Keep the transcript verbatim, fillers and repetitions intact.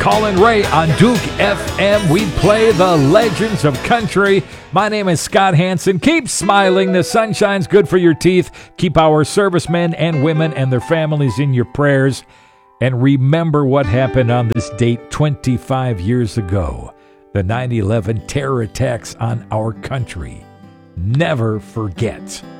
Colin Ray on Duke F M. We play the legends of country. My name is Scott Hansen. Keep smiling. The sunshine's good for your teeth. Keep our servicemen and women and their families in your prayers. And remember what happened on this date twenty-five years ago. The nine eleven terror attacks on our country. Never forget.